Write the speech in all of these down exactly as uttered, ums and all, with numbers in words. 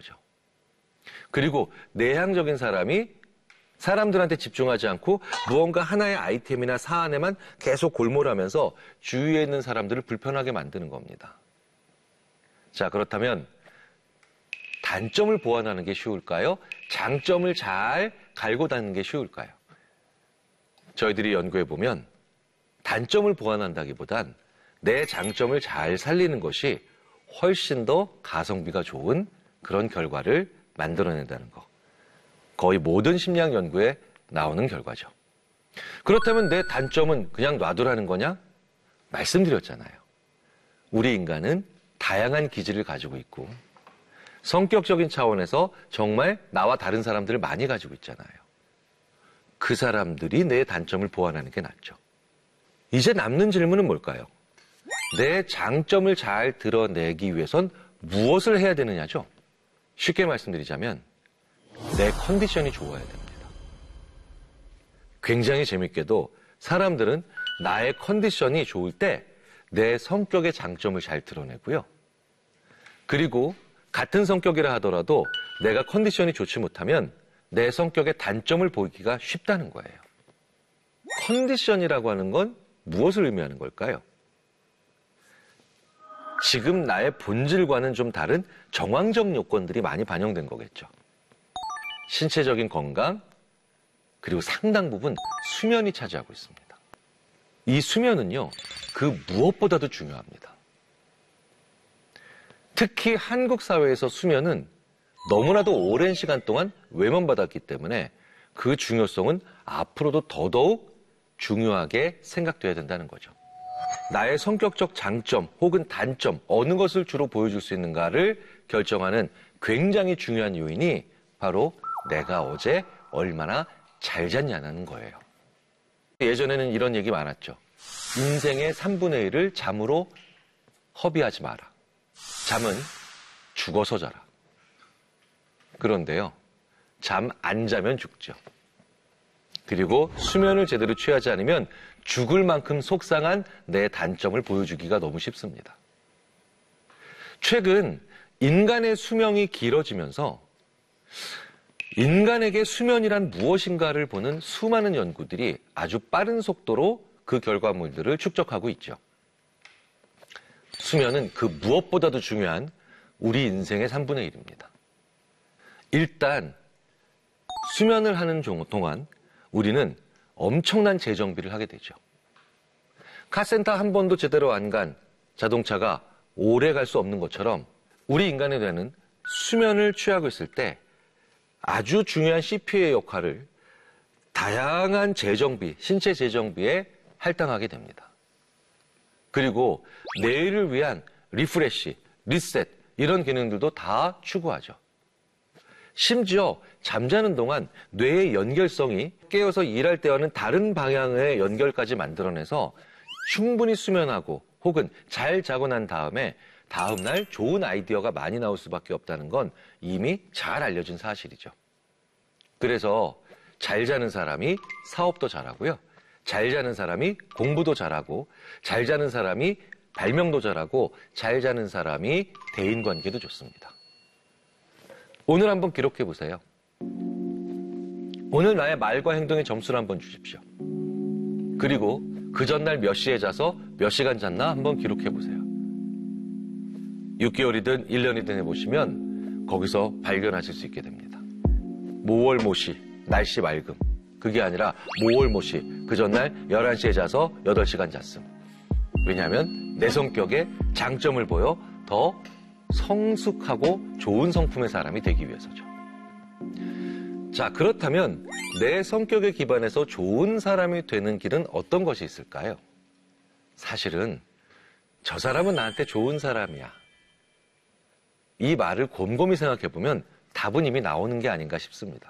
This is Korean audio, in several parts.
거죠. 그리고 내향적인 사람이 사람들한테 집중하지 않고 무언가 하나의 아이템이나 사안에만 계속 골몰하면서 주위에 있는 사람들을 불편하게 만드는 겁니다. 자, 그렇다면 단점을 보완하는 게 쉬울까요? 장점을 잘 갈고 닦는 게 쉬울까요? 저희들이 연구해 보면 단점을 보완한다기보단 내 장점을 잘 살리는 것이 훨씬 더 가성비가 좋은 그런 결과를 만들어낸다는 거. 거의 모든 심리학 연구에 나오는 결과죠. 그렇다면 내 단점은 그냥 놔두라는 거냐? 말씀드렸잖아요. 우리 인간은 다양한 기질을 가지고 있고 성격적인 차원에서 정말 나와 다른 사람들을 많이 가지고 있잖아요. 그 사람들이 내 단점을 보완하는 게 낫죠. 이제 남는 질문은 뭘까요? 내 장점을 잘 드러내기 위해선 무엇을 해야 되느냐죠? 쉽게 말씀드리자면 내 컨디션이 좋아야 됩니다. 굉장히 재밌게도 사람들은 나의 컨디션이 좋을 때 내 성격의 장점을 잘 드러내고요. 그리고 같은 성격이라 하더라도 내가 컨디션이 좋지 못하면 내 성격의 단점을 보이기가 쉽다는 거예요. 컨디션이라고 하는 건 무엇을 의미하는 걸까요? 지금 나의 본질과는 좀 다른 정황적 요건들이 많이 반영된 거겠죠. 신체적인 건강, 그리고 상당 부분 수면이 차지하고 있습니다. 이 수면은요, 그 무엇보다도 중요합니다. 특히 한국 사회에서 수면은 너무나도 오랜 시간 동안 외면받았기 때문에 그 중요성은 앞으로도 더더욱 중요하게 생각돼야 된다는 거죠. 나의 성격적 장점 혹은 단점, 어느 것을 주로 보여줄 수 있는가를 결정하는 굉장히 중요한 요인이 바로 내가 어제 얼마나 잘 잤냐는 거예요. 예전에는 이런 얘기 많았죠. 인생의 삼분의 일을 잠으로 허비하지 마라. 잠은 죽어서 자라. 그런데요, 잠 안 자면 죽죠. 그리고 수면을 제대로 취하지 않으면 죽을 만큼 속상한 내 단점을 보여주기가 너무 쉽습니다. 최근 인간의 수명이 길어지면서 인간에게 수면이란 무엇인가를 보는 수많은 연구들이 아주 빠른 속도로 그 결과물들을 축적하고 있죠. 수면은 그 무엇보다도 중요한 우리 인생의 삼분의 일입니다. 일단 수면을 하는 동안 우리는 엄청난 재정비를 하게 되죠. 카센터 한 번도 제대로 안 간 자동차가 오래 갈 수 없는 것처럼 우리 인간에 대한 수면을 취하고 있을 때 아주 중요한 씨피유의 역할을 다양한 재정비, 신체 재정비에 할당하게 됩니다. 그리고 내일을 위한 리프레시, 리셋 이런 기능들도 다 추구하죠. 심지어 잠자는 동안 뇌의 연결성이 깨어서 일할 때와는 다른 방향의 연결까지 만들어내서 충분히 수면하고 혹은 잘 자고 난 다음에 다음날 좋은 아이디어가 많이 나올 수밖에 없다는 건 이미 잘 알려진 사실이죠. 그래서 잘 자는 사람이 사업도 잘하고요. 잘 자는 사람이 공부도 잘하고 잘 자는 사람이 발명도 잘하고 잘 자는 사람이 대인관계도 좋습니다. 오늘 한번 기록해 보세요. 오늘 나의 말과 행동의 점수를 한번 주십시오. 그리고 그 전날 몇 시에 자서 몇 시간 잤나 한번 기록해 보세요. 육 개월이든 일 년이든 해보시면 거기서 발견하실 수 있게 됩니다. 모월모시, 날씨 맑음. 그게 아니라 모월모시, 그 전날 열한 시에 자서 여덟 시간 잤음. 왜냐하면 내 성격에 장점을 보여 더 성숙하고 좋은 성품의 사람이 되기 위해서죠. 자, 그렇다면 내 성격에 기반해서 좋은 사람이 되는 길은 어떤 것이 있을까요? 사실은 저 사람은 나한테 좋은 사람이야. 이 말을 곰곰이 생각해보면 답은 이미 나오는 게 아닌가 싶습니다.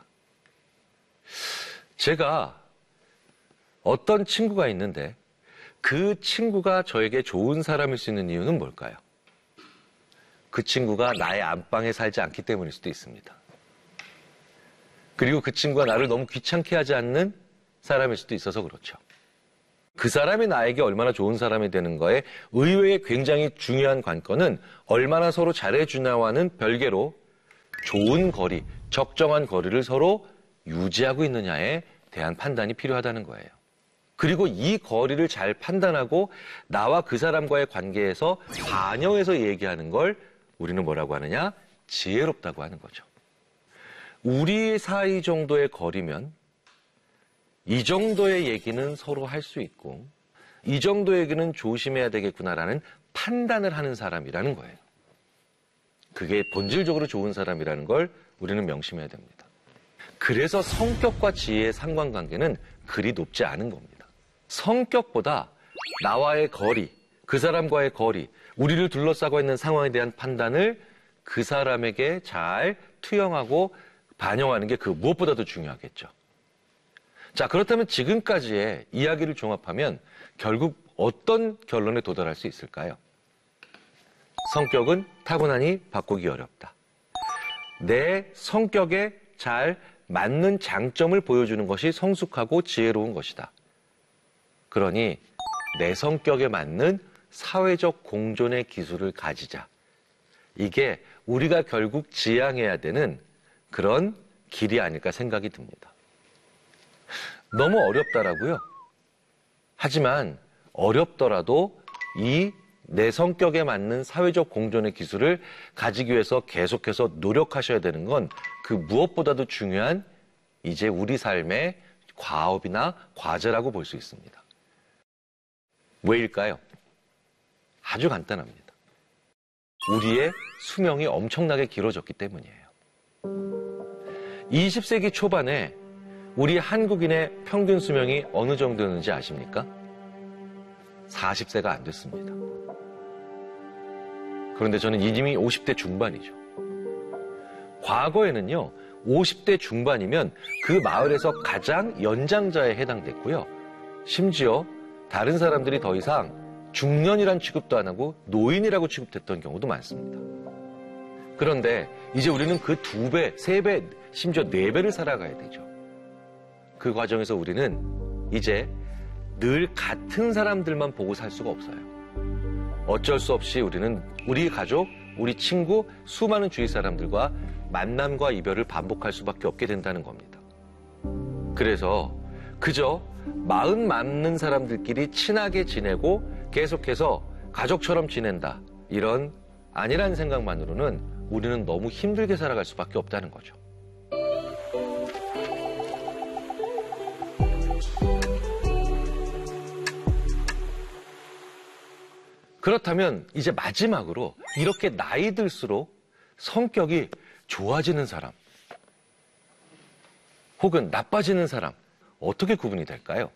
제가 어떤 친구가 있는데 그 친구가 저에게 좋은 사람일 수 있는 이유는 뭘까요? 그 친구가 나의 안방에 살지 않기 때문일 수도 있습니다. 그리고 그 친구가 나를 너무 귀찮게 하지 않는 사람일 수도 있어서 그렇죠. 그 사람이 나에게 얼마나 좋은 사람이 되는 거에 의외의 굉장히 중요한 관건은 얼마나 서로 잘해주냐와는 별개로 좋은 거리, 적정한 거리를 서로 유지하고 있느냐에 대한 판단이 필요하다는 거예요. 그리고 이 거리를 잘 판단하고 나와 그 사람과의 관계에서 반영해서 얘기하는 걸 우리는 뭐라고 하느냐? 지혜롭다고 하는 거죠. 우리 사이 정도의 거리면 이 정도의 얘기는 서로 할 수 있고 이 정도 얘기는 조심해야 되겠구나라는 판단을 하는 사람이라는 거예요. 그게 본질적으로 좋은 사람이라는 걸 우리는 명심해야 됩니다. 그래서 성격과 지혜의 상관관계는 그리 높지 않은 겁니다. 성격보다 나와의 거리, 그 사람과의 거리, 우리를 둘러싸고 있는 상황에 대한 판단을 그 사람에게 잘 투영하고 반영하는 게 그 무엇보다도 중요하겠죠. 자, 그렇다면 지금까지의 이야기를 종합하면 결국 어떤 결론에 도달할 수 있을까요? 성격은 타고나니 바꾸기 어렵다. 내 성격에 잘 맞는 장점을 보여주는 것이 성숙하고 지혜로운 것이다. 그러니 내 성격에 맞는 사회적 공존의 기술을 가지자. 이게 우리가 결국 지향해야 되는 그런 길이 아닐까 생각이 듭니다. 너무 어렵다라고요? 하지만 어렵더라도 이 내 성격에 맞는 사회적 공존의 기술을 가지기 위해서 계속해서 노력하셔야 되는 건 그 무엇보다도 중요한 이제 우리 삶의 과업이나 과제라고 볼 수 있습니다. 왜일까요? 아주 간단합니다. 우리의 수명이 엄청나게 길어졌기 때문이에요. 이십 세기 초반에 우리 한국인의 평균 수명이 어느 정도였는지 아십니까? 사십 세가 안 됐습니다. 그런데 저는 이미 오십 대 중반이죠. 과거에는요, 오십 대 중반이면 그 마을에서 가장 연장자에 해당됐고요. 심지어 다른 사람들이 더 이상 중년이란 취급도 안 하고 노인이라고 취급됐던 경우도 많습니다. 그런데 이제 우리는 그 두 배, 세 배, 심지어 네 배를 살아가야 되죠. 그 과정에서 우리는 이제 늘 같은 사람들만 보고 살 수가 없어요. 어쩔 수 없이 우리는 우리 가족, 우리 친구, 수많은 주위 사람들과 만남과 이별을 반복할 수밖에 없게 된다는 겁니다. 그래서 그저 마음 맞는 사람들끼리 친하게 지내고 계속해서 가족처럼 지낸다. 이런 아니라는 생각만으로는 우리는 너무 힘들게 살아갈 수밖에 없다는 거죠. 그렇다면 이제 마지막으로 이렇게 나이 들수록 성격이 좋아지는 사람 혹은 나빠지는 사람 어떻게 구분이 될까요?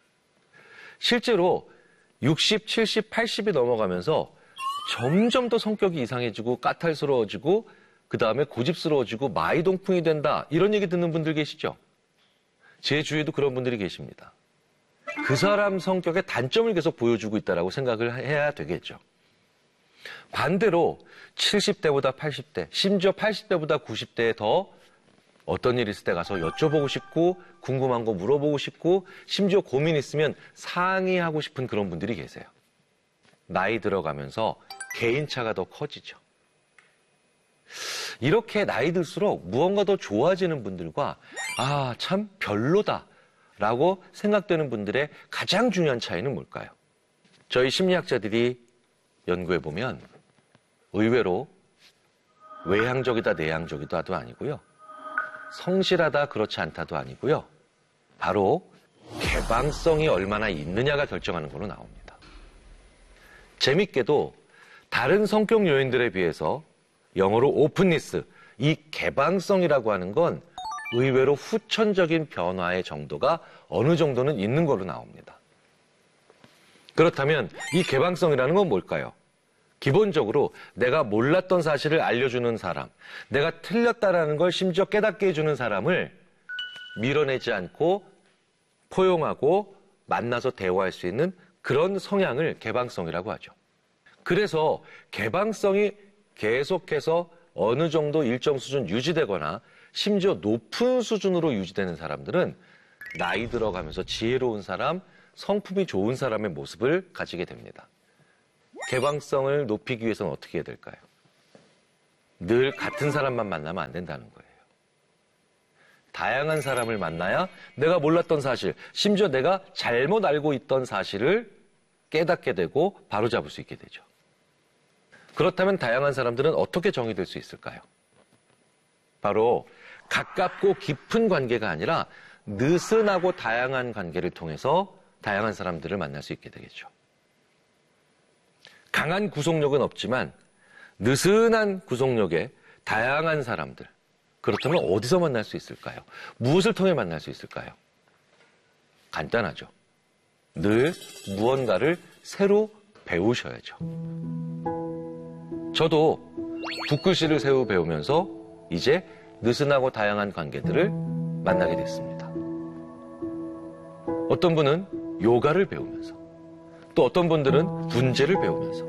실제로 육십, 칠십, 팔십이 넘어가면서 점점 더 성격이 이상해지고 까탈스러워지고 그 다음에 고집스러워지고 마이동풍이 된다 이런 얘기 듣는 분들 계시죠? 제 주위에도 그런 분들이 계십니다. 그 사람 성격의 단점을 계속 보여주고 있다고 생각을 해야 되겠죠. 반대로 칠십 대보다 팔십 대, 심지어 팔십 대보다 구십 대에 더 어떤 일 있을 때 가서 여쭤보고 싶고 궁금한 거 물어보고 싶고 심지어 고민 있으면 상의하고 싶은 그런 분들이 계세요. 나이 들어가면서 개인차가 더 커지죠. 이렇게 나이 들수록 무언가 더 좋아지는 분들과 아, 참 별로다 라고 생각되는 분들의 가장 중요한 차이는 뭘까요? 저희 심리학자들이 연구해보면 의외로 외향적이다 내향적이다도 아니고요. 성실하다 그렇지 않다도 아니고요. 바로 개방성이 얼마나 있느냐가 결정하는 걸로 나옵니다. 재밌게도 다른 성격 요인들에 비해서 영어로 오픈니스, 이 개방성이라고 하는 건 의외로 후천적인 변화의 정도가 어느 정도는 있는 걸로 나옵니다. 그렇다면 이 개방성이라는 건 뭘까요? 기본적으로 내가 몰랐던 사실을 알려주는 사람, 내가 틀렸다라는 걸 심지어 깨닫게 해주는 사람을 밀어내지 않고 포용하고 만나서 대화할 수 있는 그런 성향을 개방성이라고 하죠. 그래서 개방성이 계속해서 어느 정도 일정 수준 유지되거나 심지어 높은 수준으로 유지되는 사람들은 나이 들어가면서 지혜로운 사람, 성품이 좋은 사람의 모습을 가지게 됩니다. 개방성을 높이기 위해서는 어떻게 해야 될까요? 늘 같은 사람만 만나면 안 된다는 거예요. 다양한 사람을 만나야 내가 몰랐던 사실, 심지어 내가 잘못 알고 있던 사실을 깨닫게 되고 바로잡을 수 있게 되죠. 그렇다면 다양한 사람들은 어떻게 정의될 수 있을까요? 바로 가깝고 깊은 관계가 아니라 느슨하고 다양한 관계를 통해서 다양한 사람들을 만날 수 있게 되겠죠. 강한 구속력은 없지만 느슨한 구속력에 다양한 사람들, 그렇다면 어디서 만날 수 있을까요? 무엇을 통해 만날 수 있을까요? 간단하죠. 늘 무언가를 새로 배우셔야죠. 저도 붓글씨를 새로 배우면서 이제 느슨하고 다양한 관계들을 만나게 됐습니다. 어떤 분은 요가를 배우면서, 또 어떤 분들은 분재를 배우면서.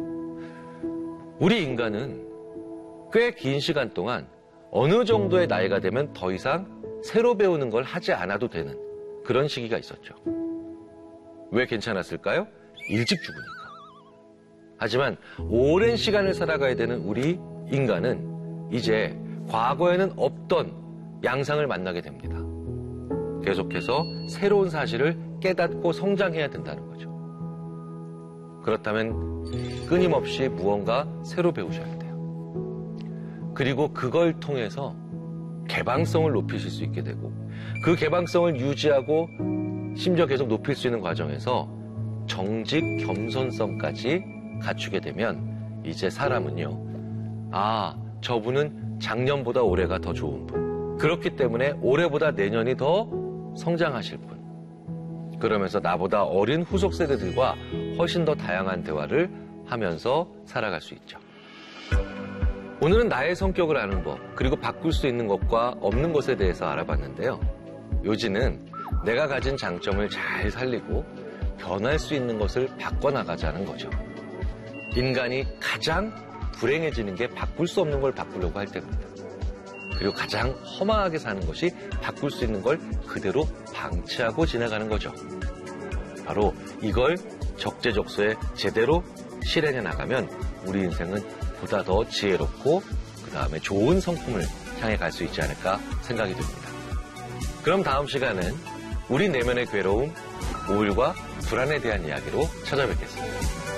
우리 인간은 꽤 긴 시간 동안 어느 정도의 나이가 되면 더 이상 새로 배우는 걸 하지 않아도 되는 그런 시기가 있었죠. 왜 괜찮았을까요? 일찍 죽으니까. 하지만 오랜 시간을 살아가야 되는 우리 인간은 이제 과거에는 없던 양상을 만나게 됩니다. 계속해서 새로운 사실을 깨닫고 성장해야 된다는 거죠. 그렇다면 끊임없이 무언가 새로 배우셔야 돼요. 그리고 그걸 통해서 개방성을 높이실 수 있게 되고, 그 개방성을 유지하고 심지어 계속 높일 수 있는 과정에서 정직, 겸손성까지 갖추게 되면 이제 사람은요, 아, 저분은 작년보다 올해가 더 좋은 분, 그렇기 때문에 올해보다 내년이 더 성장하실 분, 그러면서 나보다 어린 후속 세대들과 훨씬 더 다양한 대화를 하면서 살아갈 수 있죠. 오늘은 나의 성격을 아는 법, 그리고 바꿀 수 있는 것과 없는 것에 대해서 알아봤는데요. 요지는 내가 가진 장점을 잘 살리고 변할 수 있는 것을 바꿔나가자는 거죠. 인간이 가장 불행해지는 게 바꿀 수 없는 걸 바꾸려고 할 때입니다. 그리고 가장 허망하게 사는 것이 바꿀 수 있는 걸 그대로 방치하고 지나가는 거죠. 바로 이걸 적재적소에 제대로 실행해 나가면 우리 인생은 보다 더 지혜롭고 그 다음에 좋은 성품을 향해 갈 수 있지 않을까 생각이 듭니다. 그럼 다음 시간은 우리 내면의 괴로움, 우울과 불안에 대한 이야기로 찾아뵙겠습니다.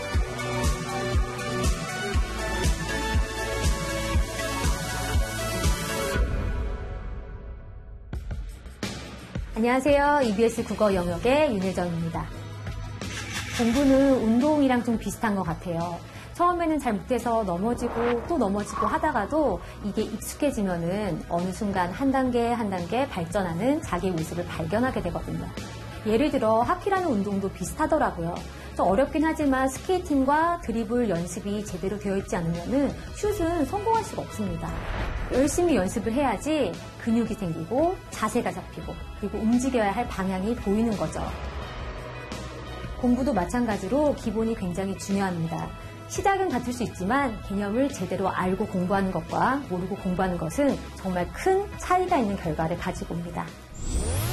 안녕하세요. 이비에스 국어 영역의 윤혜정입니다. 공부는 운동이랑 좀 비슷한 것 같아요. 처음에는 잘 못해서 넘어지고 또 넘어지고 하다가도 이게 익숙해지면은 어느 순간 한 단계 한 단계 발전하는 자기의 모습을 발견하게 되거든요. 예를 들어 하키라는 운동도 비슷하더라고요. 좀 어렵긴 하지만 스케이팅과 드리블 연습이 제대로 되어 있지 않으면은 슛은 성공할 수가 없습니다. 열심히 연습을 해야지 근육이 생기고 자세가 잡히고 그리고 움직여야 할 방향이 보이는 거죠. 공부도 마찬가지로 기본이 굉장히 중요합니다. 시작은 같을 수 있지만 개념을 제대로 알고 공부하는 것과 모르고 공부하는 것은 정말 큰 차이가 있는 결과를 가지고 옵니다.